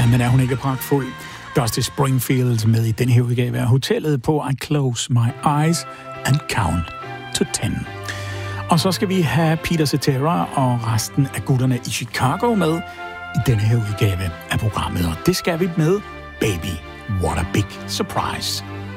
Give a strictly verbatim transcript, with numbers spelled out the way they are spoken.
men er hun ikke pragtfuld? Dusty Springfield med i denne her udgave af Hotellet på I Close My Eyes and Count to Ten. Og så skal vi have Peter Cetera og resten af gutterne i Chicago med i denne her udgave af programmet. Og det skal vi med Baby, What a Big Surprise.